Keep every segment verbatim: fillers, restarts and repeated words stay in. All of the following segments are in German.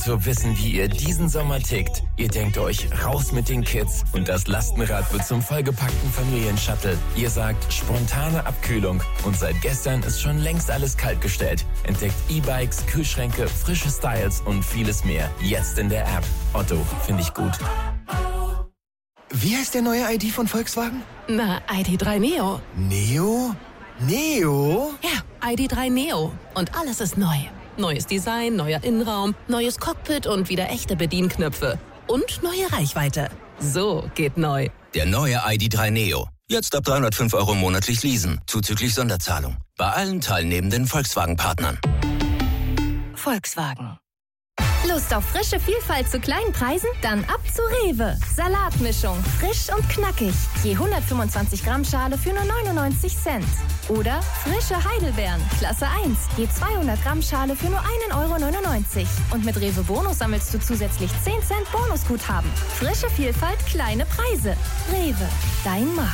Zu wissen, wie ihr diesen Sommer tickt. Ihr denkt euch, raus mit den Kids und das Lastenrad wird zum vollgepackten Familienshuttle. Ihr sagt, spontane Abkühlung und seit gestern ist schon längst alles kaltgestellt. Entdeckt E-Bikes, Kühlschränke, frische Styles und vieles mehr. Jetzt in der App. Otto, finde ich gut. Wie heißt der neue I D von Volkswagen? Na, I D drei Neo. Neo? Neo? Ja, I D drei Neo. Und alles ist neu. Neues Design, neuer Innenraum, neues Cockpit und wieder echte Bedienknöpfe. Und neue Reichweite. So geht neu. Der neue I D drei Neo. Jetzt ab dreihundertfünf Euro monatlich leasen, zuzüglich Sonderzahlung. Bei allen teilnehmenden Volkswagen-Partnern. Volkswagen. Lust auf frische Vielfalt zu kleinen Preisen? Dann ab zu Rewe. Salatmischung, frisch und knackig. Je hundertfünfundzwanzig Gramm Schale für nur neunundneunzig Cent. Oder frische Heidelbeeren, Klasse eins. Je zweihundert Gramm Schale für nur ein Euro neunundneunzig. Und mit Rewe Bonus sammelst du zusätzlich zehn Cent Bonusguthaben. Frische Vielfalt, kleine Preise. Rewe, dein Markt.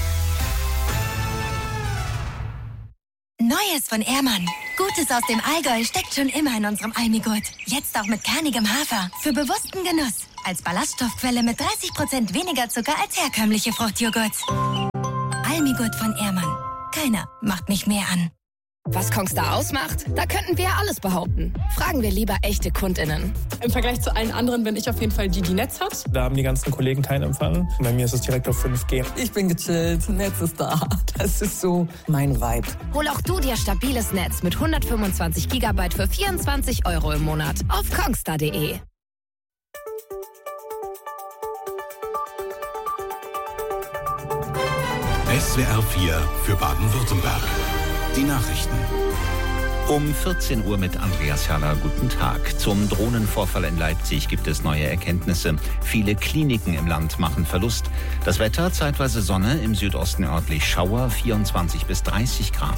Neues von Ehrmann. Gutes aus dem Allgäu steckt schon immer in unserem Almigurt. Jetzt auch mit kernigem Hafer. Für bewussten Genuss. Als Ballaststoffquelle mit dreißig Prozent weniger Zucker als herkömmliche Fruchtjoghurts. Almigurt von Ehrmann. Keiner macht mich mehr an. Was Kongstar ausmacht? Da könnten wir alles behaupten. Fragen wir lieber echte KundInnen. Im Vergleich zu allen anderen bin ich auf jeden Fall die, die Netz hat. Da haben die ganzen Kollegen keinen Empfang. Bei mir ist es direkt auf fünf G. Ich bin gechillt, Netz ist da. Das ist so mein Vibe. Hol auch du dir stabiles Netz mit hundertfünfundzwanzig Gigabyte für vierundzwanzig Euro im Monat auf kongstar punkt de. S W R vier für Baden-Württemberg. Die Nachrichten. Um vierzehn Uhr mit Andreas Herrler. Guten Tag. Zum Drohnenvorfall in Leipzig gibt es neue Erkenntnisse. Viele Kliniken im Land machen Verlust. Das Wetter, zeitweise Sonne, im Südosten örtlich Schauer, vierundzwanzig bis dreißig Grad.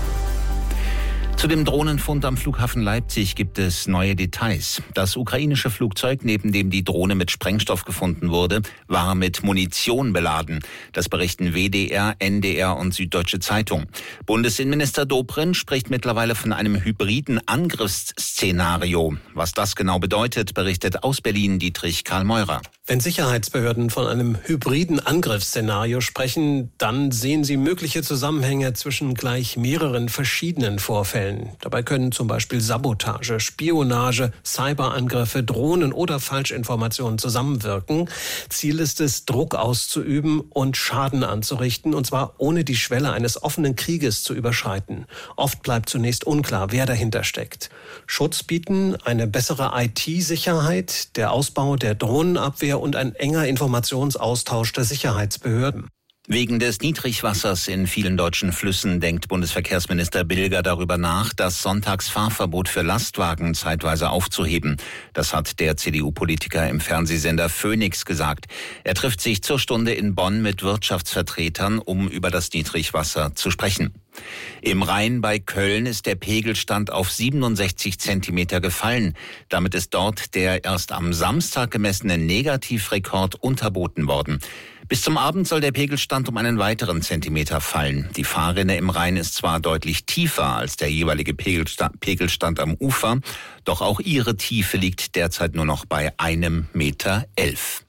Zu dem Drohnenfund am Flughafen Leipzig gibt es neue Details. Das ukrainische Flugzeug, neben dem die Drohne mit Sprengstoff gefunden wurde, war mit Munition beladen. Das berichten W D R, N D R und Süddeutsche Zeitung. Bundesinnenminister Dobrindt spricht mittlerweile von einem hybriden Angriffsszenario. Was das genau bedeutet, berichtet aus Berlin Dietrich Karl Meurer. Wenn Sicherheitsbehörden von einem hybriden Angriffsszenario sprechen, dann sehen sie mögliche Zusammenhänge zwischen gleich mehreren verschiedenen Vorfällen. Dabei können zum Beispiel Sabotage, Spionage, Cyberangriffe, Drohnen oder Falschinformationen zusammenwirken. Ziel ist es, Druck auszuüben und Schaden anzurichten, und zwar ohne die Schwelle eines offenen Krieges zu überschreiten. Oft bleibt zunächst unklar, wer dahinter steckt. Schutz bieten eine bessere I T-Sicherheit, der Ausbau der Drohnenabwehr und ein enger Informationsaustausch der Sicherheitsbehörden. Wegen des Niedrigwassers in vielen deutschen Flüssen denkt Bundesverkehrsminister Bilger darüber nach, das Sonntagsfahrverbot für Lastwagen zeitweise aufzuheben. Das hat der C D U-Politiker im Fernsehsender Phoenix gesagt. Er trifft sich zur Stunde in Bonn mit Wirtschaftsvertretern, um über das Niedrigwasser zu sprechen. Im Rhein bei Köln ist der Pegelstand auf siebenundsechzig Zentimeter gefallen. Damit ist dort der erst am Samstag gemessene Negativrekord unterboten worden. Bis zum Abend soll der Pegelstand um einen weiteren Zentimeter fallen. Die Fahrrinne im Rhein ist zwar deutlich tiefer als der jeweilige Pegelstand, Pegelstand am Ufer, doch auch ihre Tiefe liegt derzeit nur noch bei einem Meter elf.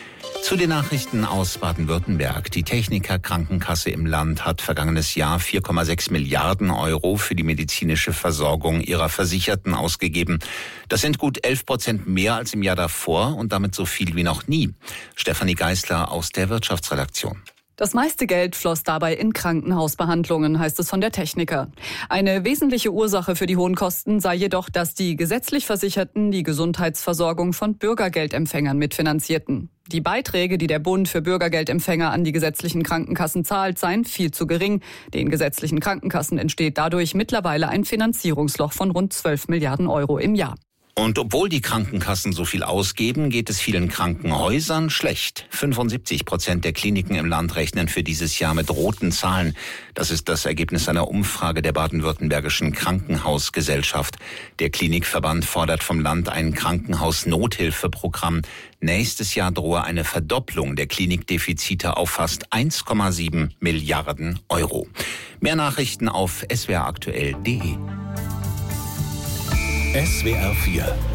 Zu den Nachrichten aus Baden-Württemberg. Die Techniker Krankenkasse im Land hat vergangenes Jahr vier Komma sechs Milliarden Euro für die medizinische Versorgung ihrer Versicherten ausgegeben. Das sind gut elf Prozent mehr als im Jahr davor und damit so viel wie noch nie. Stefanie Geisler aus der Wirtschaftsredaktion. Das meiste Geld floss dabei in Krankenhausbehandlungen, heißt es von der Techniker. Eine wesentliche Ursache für die hohen Kosten sei jedoch, dass die gesetzlich Versicherten die Gesundheitsversorgung von Bürgergeldempfängern mitfinanzierten. Die Beiträge, die der Bund für Bürgergeldempfänger an die gesetzlichen Krankenkassen zahlt, seien viel zu gering. Den gesetzlichen Krankenkassen entsteht dadurch mittlerweile ein Finanzierungsloch von rund zwölf Milliarden Euro im Jahr. Und obwohl die Krankenkassen so viel ausgeben, geht es vielen Krankenhäusern schlecht. fünfundsiebzig Prozent der Kliniken im Land rechnen für dieses Jahr mit roten Zahlen. Das ist das Ergebnis einer Umfrage der baden-württembergischen Krankenhausgesellschaft. Der Klinikverband fordert vom Land ein Krankenhaus-Nothilfeprogramm. Nächstes Jahr drohe eine Verdopplung der Klinikdefizite auf fast eins Komma sieben Milliarden Euro. Mehr Nachrichten auf s w r aktuell punkt de. S W R vier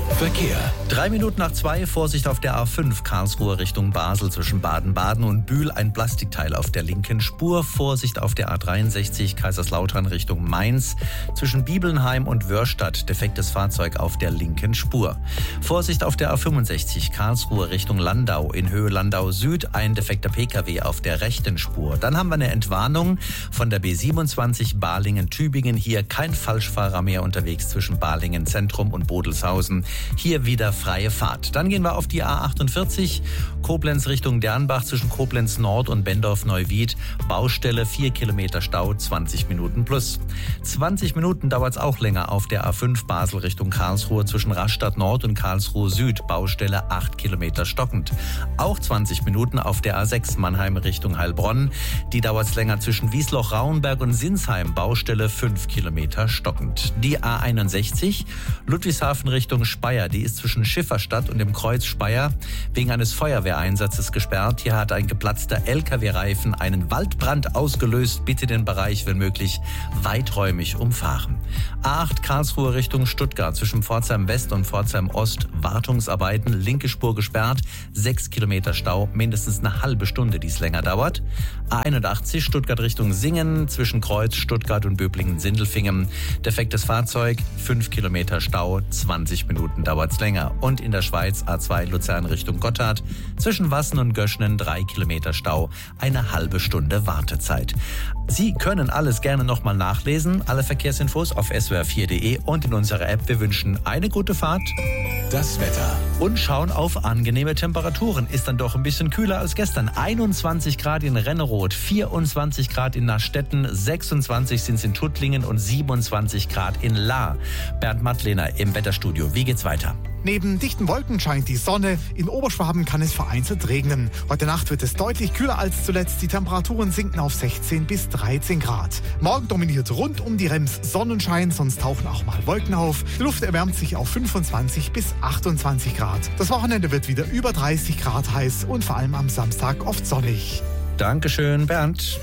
Verkehr. Drei Minuten nach zwei, Vorsicht auf der A fünf, Karlsruhe Richtung Basel zwischen Baden-Baden und Bühl, ein Plastikteil auf der linken Spur. Vorsicht auf der A dreiundsechzig, Kaiserslautern Richtung Mainz zwischen Bibelnheim und Wörstadt, defektes Fahrzeug auf der linken Spur. Vorsicht auf der A fünfundsechzig, Karlsruhe Richtung Landau, in Höhe Landau Süd, ein defekter Pkw auf der rechten Spur. Dann haben wir eine Entwarnung von der B siebenundzwanzig Balingen-Tübingen, hier kein Falschfahrer mehr unterwegs zwischen Balingen Zentrum und Bodelshausen. Hier wieder freie Fahrt. Dann gehen wir auf die A achtundvierzig, Koblenz Richtung Dernbach zwischen Koblenz Nord und Bendorf-Neuwied. Baustelle, vier Kilometer Stau, zwanzig Minuten plus. zwanzig Minuten dauert es auch länger auf der A fünf Basel Richtung Karlsruhe zwischen Rastatt Nord und Karlsruhe Süd. Baustelle, acht Kilometer stockend. Auch zwanzig Minuten auf der A sechs Mannheim Richtung Heilbronn. Die dauert es länger zwischen Wiesloch-Rauenberg und Sinsheim. Baustelle, fünf Kilometer stockend. Die A einundsechzig, Ludwigshafen Richtung Speyer. Die ist zwischen Schifferstadt und dem Kreuz Speyer wegen eines Feuerwehreinsatzes gesperrt. Hier hat ein geplatzter L K W-Reifen einen Waldbrand ausgelöst. Bitte den Bereich, wenn möglich, weiträumig umfahren. A acht Karlsruhe Richtung Stuttgart zwischen Pforzheim West und Pforzheim Ost. Wartungsarbeiten, linke Spur gesperrt, sechs Kilometer Stau, mindestens eine halbe Stunde, die es länger dauert. A einundachtzig Stuttgart Richtung Singen zwischen Kreuz Stuttgart und Böblingen-Sindelfingen. Defektes Fahrzeug, fünf Kilometer Stau, zwanzig Minuten dauert es länger. Und in der Schweiz A zwei Luzern Richtung Gotthard zwischen Wassen und Göschnen drei Kilometer Stau, eine halbe Stunde Wartezeit. Sie können alles gerne nochmal nachlesen, alle Verkehrsinfos auf s w r vier punkt d e und in unserer App. Wir wünschen eine gute Fahrt. Das Wetter. Und schauen auf angenehme Temperaturen. Ist dann doch ein bisschen kühler als gestern. einundzwanzig Grad in Renneroth, vierundzwanzig Grad in Nastetten, sechsundzwanzig sind es in Tuttlingen und siebenundzwanzig Grad in Lahr. Bernd Mattlehner im Wetterstudio. Wie geht's weiter? Neben dichten Wolken scheint die Sonne. In Oberschwaben kann es vereinzelt regnen. Heute Nacht wird es deutlich kühler als zuletzt. Die Temperaturen sinken auf sechzehn bis dreizehn Grad. Morgen dominiert rund um die Rems Sonnenschein, sonst tauchen auch mal Wolken auf. Die Luft erwärmt sich auf fünfundzwanzig bis achtundzwanzig Grad. Das Wochenende wird wieder über dreißig Grad heiß und vor allem am Samstag oft sonnig. Dankeschön, Bernd.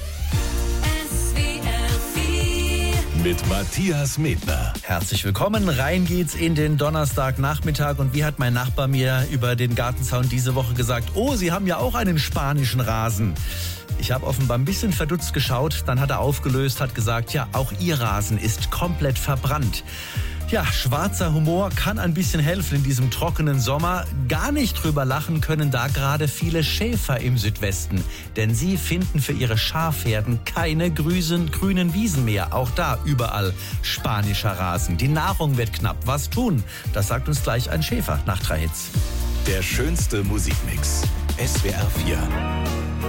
Mit Matthias Medner. Herzlich willkommen. Rein geht's in den Donnerstagnachmittag. Und wie hat mein Nachbar mir über den Gartenzaun diese Woche gesagt, oh, Sie haben ja auch einen spanischen Rasen. Ich habe offenbar ein bisschen verdutzt geschaut. Dann hat er aufgelöst, hat gesagt, ja, auch Ihr Rasen ist komplett verbrannt. Ja, schwarzer Humor kann ein bisschen helfen in diesem trockenen Sommer. Gar nicht drüber lachen können da gerade viele Schäfer im Südwesten. Denn sie finden für ihre Schafherden keine grünen, grünen Wiesen mehr. Auch da überall spanischer Rasen. Die Nahrung wird knapp. Was tun? Das sagt uns gleich ein Schäfer nach drei Hits. Der schönste Musikmix. S W R vier.